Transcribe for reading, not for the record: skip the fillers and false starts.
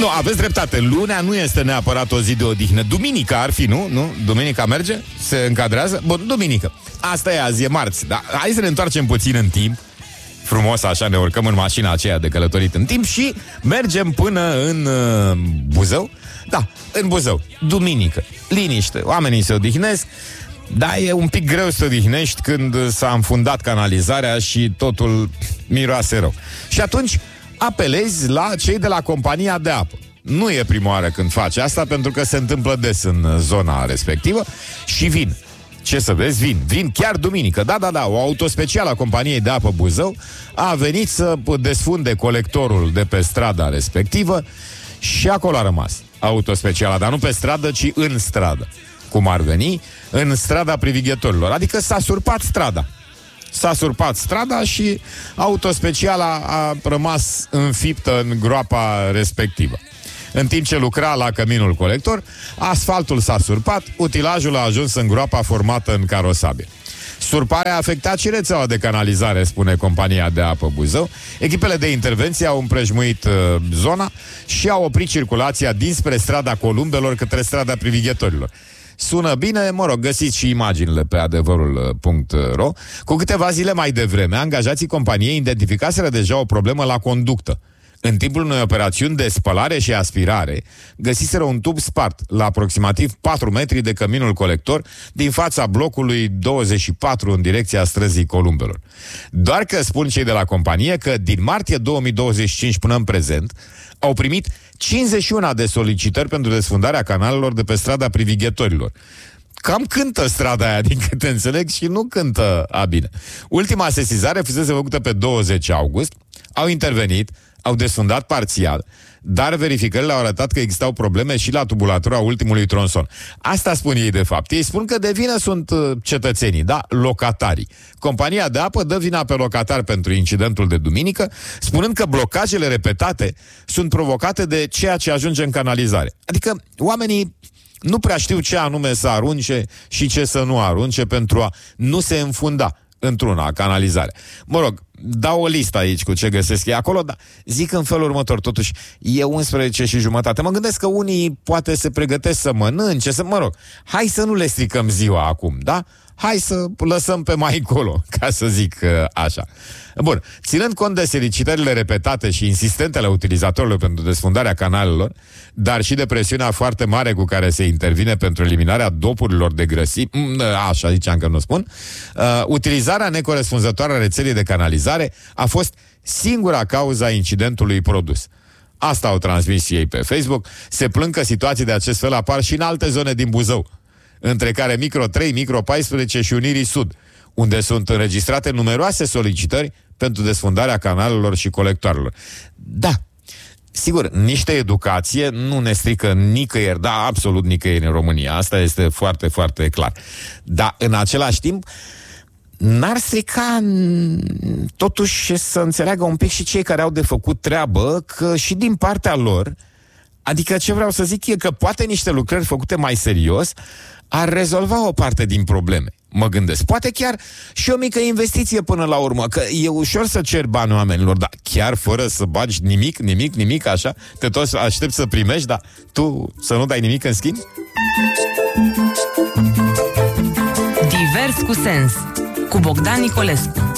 Nu, aveți dreptate, lunea nu este neapărat o zi de odihnă. Duminica ar fi, nu? Nu? Duminica merge? Se încadrează? Bun, duminică. Asta e azi, e marți. Dar hai să ne întoarcem puțin în timp. Frumos, așa, ne urcăm în mașina aceea de călătorit în timp și mergem până în Buzău. Da, în Buzău. Duminică. Liniște. Oamenii se odihnesc. Dar e un pic greu să te odihnești când s-a înfundat canalizarea și totul miroase rău. Și atunci apelezi la cei de la compania de apă. Nu e prima oară când faci asta, pentru că se întâmplă des în zona respectivă și vin. Ce să vezi? Vin chiar duminică. Da, o autospecială a companiei de apă Buzău a venit să desfunde colectorul de pe strada respectivă și acolo a rămas autospeciala, dar nu pe stradă, ci în stradă. Cum ar veni? În strada privighetorilor. Adică s-a surpat strada. S-a surpat strada și autospeciala a rămas înfiptă în groapa respectivă. În timp ce lucra la căminul colector, asfaltul s-a surpat, utilajul a ajuns în groapa formată în carosabil. Surparea a afectat și rețeaua de canalizare, spune compania de apă Buzău. Echipele de intervenție au împrejmuit zona și au oprit circulația dinspre strada Columbelor către strada Privighetorilor. Sună bine, mă rog, găsiți și imaginile pe adevărul.ro. Cu câteva zile mai devreme, angajații companiei identificaseră deja o problemă la conductă. În timpul unei operațiuni de spălare și aspirare, găsiseră un tub spart la aproximativ 4 metri de căminul colector din fața blocului 24 în direcția străzii Columbelor. Doar că spun cei de la companie că din martie 2025 până în prezent au primit 51 de solicitări pentru desfundarea canalelor de pe strada Privighetorilor. Cam cântă strada aia, din câte înțeleg, și nu cântă a bine. Ultima sesizare fusese făcută pe 20 august, au intervenit, au desfundat parțial, dar verificările au arătat că existau probleme și la tubulatura ultimului tronson. Asta spun ei de fapt. Ei spun că de vină sunt cetățenii, da? Locatarii. Compania de apă dă vina pe locatari pentru incidentul de duminică, spunând că blocajele repetate sunt provocate de ceea ce ajunge în canalizare. Adică oamenii nu prea știu ce anume să arunce și ce să nu arunce pentru a nu se înfunda într-una canalizare. Mă rog, dau o listă aici cu ce găsesc ei acolo, dar zic în felul următor, totuși e 11:30. Mă gândesc că unii poate se pregătesc să mănânce, mă rog, hai să nu le stricăm ziua acum, da? Hai să lăsăm pe mai încolo, ca să zic așa. Bun, ținând cont de solicitările repetate și insistente ale utilizatorilor pentru desfundarea canalelor, dar și de presiunea foarte mare cu care se intervine pentru eliminarea dopurilor de grăsimi, așa ziceam că nu spun, utilizarea necorespunzătoare a rețelei de canalizare a fost singura cauza a incidentului produs. Asta au transmis ei pe Facebook. Se plâng că situații de acest fel apar și în alte zone din Buzău, între care Micro 3, Micro 14 și Unirii Sud, unde sunt înregistrate numeroase solicitări pentru desfundarea canalelor și colectoarelor. Da, sigur, niște educație nu ne strică nicăieri, da, absolut nicăieri în România. Asta este foarte, foarte clar. Dar, în același timp, n-ar strica totuși să înțeleagă un pic și cei care au de făcut treabă că și din partea lor, adică ce vreau să zic e că poate niște lucrări făcute mai serios ar rezolva o parte din probleme. Mă gândesc, poate chiar și o mică investiție până la urmă, că e ușor să ceri bani oamenilor, dar chiar fără să bagi nimic, așa, te tot aștepți să primești, dar tu să nu dai nimic în schimb? Divers cu sens, cu Bogdan Nicolescu.